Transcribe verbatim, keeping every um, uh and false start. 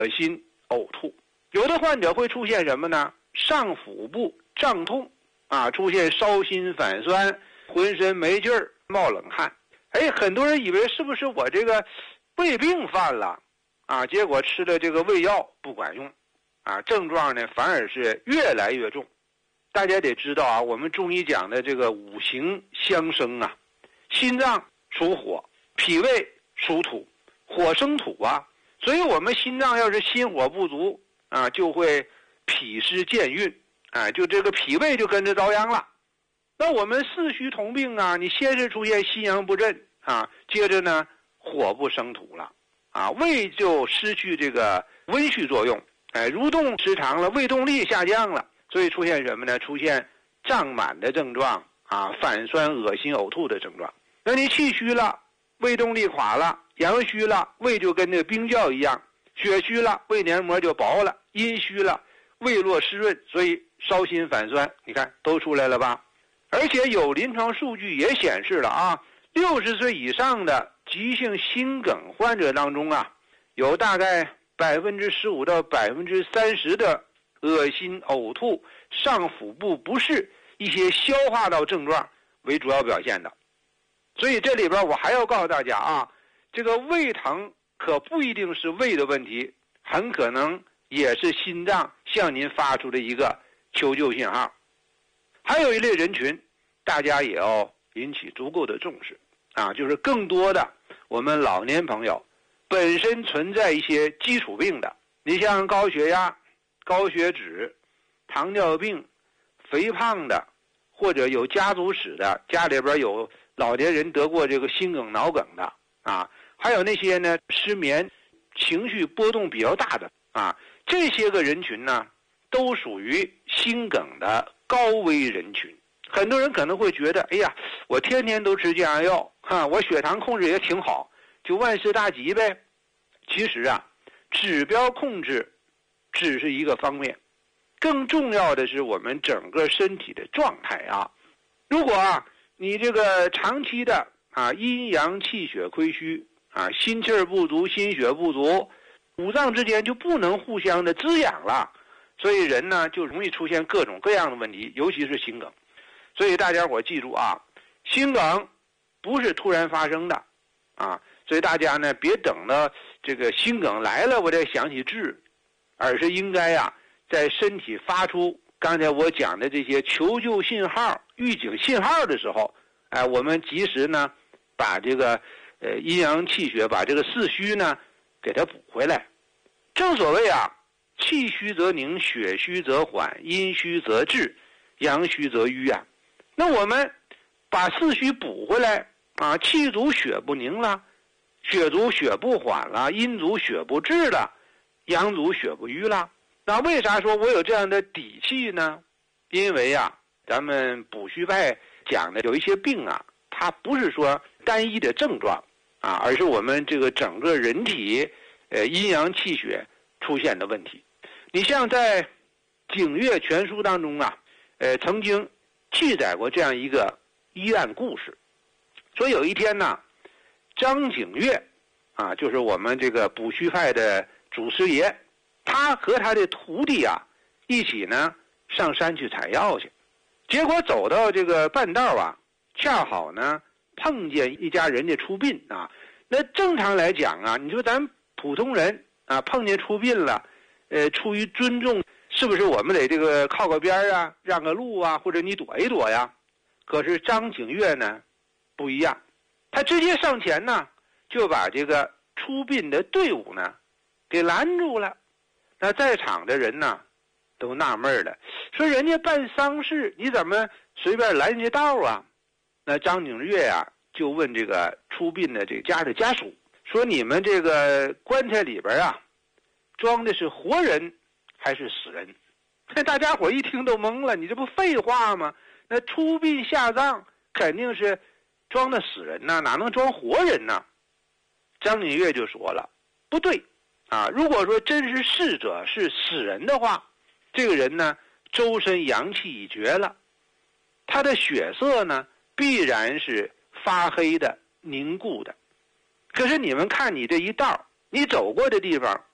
恶心、呕吐。有的患者会出现什么呢？上腹部胀痛啊，出现烧心反酸，浑身没劲儿，冒冷汗。哎，很多人以为是不是我这个胃病犯了啊？结果吃了这个胃药不管用啊，症状呢反而是越来越重。大家得知道啊，我们中医讲的这个五行相生啊，心脏属火，脾胃属土，火生土啊，所以我们心脏要是心火不足啊，就会脾湿健运啊，就这个脾胃就跟着遭殃了。那我们四虚同病啊，你先是出现心阳不振啊，接着呢火不生土了啊，胃就失去这个温煦作用，哎，蠕动时长了，胃动力下降了，所以出现什么呢？出现胀满的症状啊，反酸、恶心、呕吐的症状。那你气虚了，胃动力垮了；阳虚了，胃就跟那个冰窖一样；血虚了，胃黏膜就薄了；阴虚了，胃络湿润，所以烧心反酸，你看都出来了吧？而且有临床数据也显示了啊，六十岁以上的急性心梗患者当中啊，有大概百分之十五到百分之三十的恶心、呕吐、上腹部不适一些消化道症状为主要表现的。所以这里边我还要告诉大家啊，这个胃疼可不一定是胃的问题，很可能也是心脏向您发出的一个求救信号。还有一类人群，大家也要引起足够的重视啊，就是更多的我们老年朋友本身存在一些基础病的，你像高血压、高血脂、糖尿病、肥胖的，或者有家族史的，家里边有老年人得过这个心梗、脑梗的啊，还有那些呢失眠、情绪波动比较大的啊，这些个人群呢，都属于心梗的高危人群。很多人可能会觉得，哎呀，我天天都吃降压药，哈，我血糖控制也挺好，就万事大吉呗。其实啊，指标控制只是一个方面，更重要的是我们整个身体的状态啊。如果啊，你这个长期的啊阴阳气血亏虚啊，心气儿不足、心血不足，五脏之间就不能互相的滋养了，所以人呢就容易出现各种各样的问题，尤其是心梗。所以大家伙记住啊，心梗不是突然发生的啊，所以大家呢别等到这个心梗来了我再想起治，而是应该呀、啊、在身体发出刚才我讲的这些求救信号、预警信号的时候，哎，我们及时呢把这个呃阴阳气血，把这个四虚呢给它补回来。正所谓啊，气虚则凝，血虚则缓，阴虚则滞，阳虚则瘀啊。那我们把四虚补回来啊，气足血不凝了，血足血不缓了，阴足血不滞了，阳足血不瘀了。那为啥说我有这样的底气呢？因为啊，咱们补虚派讲的有一些病啊，它不是说单一的症状啊，而是我们这个整个人体呃阴阳气血出现的问题。你像在《景岳全书》当中啊，呃曾经记载过这样一个医案故事，说有一天呢，张景岳啊，就是我们这个补虚派的祖师爷，他和他的徒弟啊一起呢上山去采药去，结果走到这个半道啊，恰好呢碰见一家人家出殡啊。那正常来讲啊，你说咱普通人啊碰见出殡了，呃，出于尊重，是不是我们得这个靠个边啊，让个路啊，或者你躲一躲呀？可是张景岳呢不一样，他直接上前呢就把这个出殡的队伍呢给拦住了。那在场的人呢都纳闷了，说人家办丧事你怎么随便拦人家道啊？那张景岳啊就问这个出殡的这个家的家属说，你们这个棺材里边啊装的是活人还是死人？那大家伙一听都懵了，你这不废话吗？那出殡下葬肯定是装的死人呐，哪能装活人呢？张景岳就说了，不对啊，如果说真是逝者是死人的话，这个人呢周身阳气已绝了，他的血色呢必然是发黑的、凝固的。可是你们看你这一道，你走过的地方